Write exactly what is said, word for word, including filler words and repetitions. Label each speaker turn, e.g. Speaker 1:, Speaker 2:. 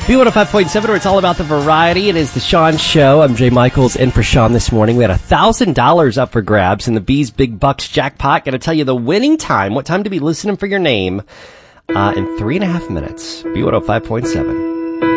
Speaker 1: B one oh five point seven, where it's all about the variety. It is the Sean Show. I'm Jay Michaels in for Sean this morning. We had one thousand dollars up for grabs in the Bees Big Bucks jackpot. Got to tell you the winning time, what time to be listening for your name, uh, in three and a half minutes. B one oh five point seven.